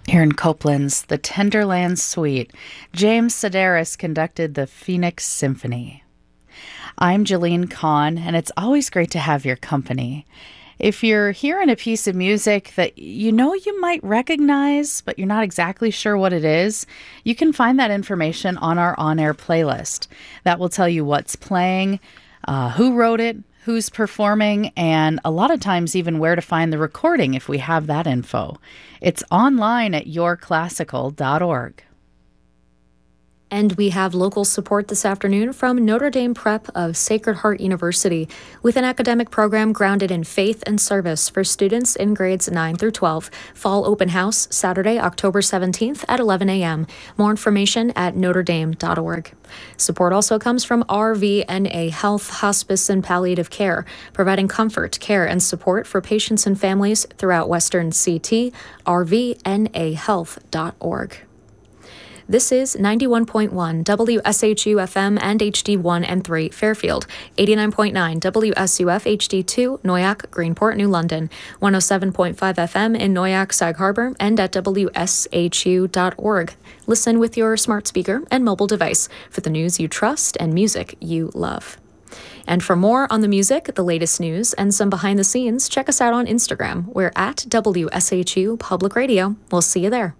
Here in Copeland's The Tenderlands Suite, James Sedaris conducted the Phoenix Symphony. I'm Jeline Kahn, and it's always great to have your company. If you're hearing a piece of music that you know you might recognize, but you're not exactly sure what it is, you can find that information on our on-air playlist. That will tell you what's playing, who wrote it, who's performing, and a lot of times even where to find the recording if we have that info. It's online at yourclassical.org. And we have local support this afternoon from Notre Dame Prep of Sacred Heart University, with an academic program grounded in faith and service for students in grades 9 through 12. Fall open house Saturday, October 17th at 11 a.m. More information at notredame.org. Support also comes from RVNA Health, Hospice, and Palliative Care, providing comfort, care, and support for patients and families throughout Western CT, rvnahealth.org. This is 91.1 WSHU FM and HD1 and 3 Fairfield, 89.9 WSUF HD2 Noyac, Greenport, New London, 107.5 FM in Noyac, Sag Harbor, and at WSHU.org. Listen with your smart speaker and mobile device for the news you trust and music you love. And for more on the music, the latest news, and some behind the scenes, check us out on Instagram. We're at WSHU Public Radio. We'll see you there.